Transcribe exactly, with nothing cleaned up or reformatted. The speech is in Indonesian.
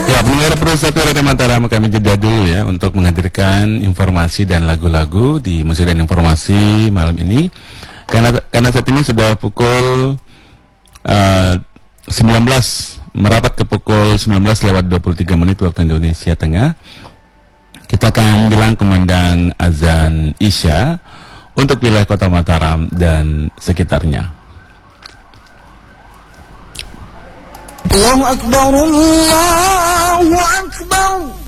Ya, pendengar Pro satu Radio Mataram, kami jeda dulu ya untuk menghadirkan informasi dan lagu-lagu di Musik dan Informasi malam ini. Karena karena saat ini sudah pukul uh, sembilan belas, merapat ke pukul sembilan belas lewat dua puluh tiga menit waktu Indonesia Tengah. Kita akan bilang kumandang azan Isya untuk wilayah Kota Mataram dan sekitarnya. Allahu Akbar, Allahu Akbar.